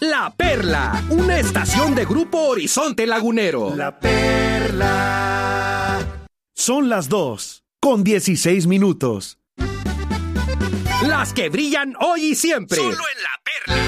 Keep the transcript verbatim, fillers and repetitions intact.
La Perla, una estación de Grupo Horizonte Lagunero. La Perla. Son las dos, con dieciséis minutos. Las que brillan hoy y siempre. Solo en La Perla.